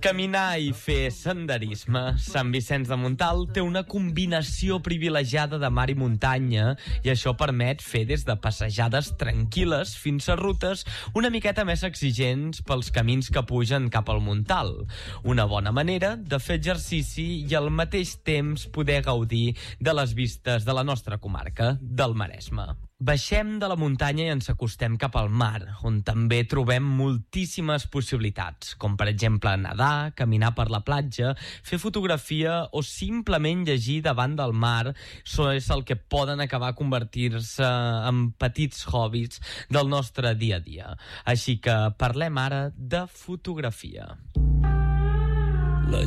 Caminar i fer senderisme. Sant Vicenç de Montalt té una combinació privilegiada de mar i muntanya i això permet fer des de passejades tranquil·les fins a rutes una miqueta més exigents pels camins que pugen cap al Montalt. Una bona manera de fer exercici i al mateix temps poder gaudir de les vistes de la nostra comarca, del Maresme. Baixem de la muntanya i ens acostem cap al mar, on també trobem moltíssimes possibilitats, com per exemple nedar, caminar per la platja, fer fotografia o simplement llegir davant del mar. Això és el que poden acabar convertir-se en petits hobbies del nostre dia a dia. Així que parlem ara de fotografia.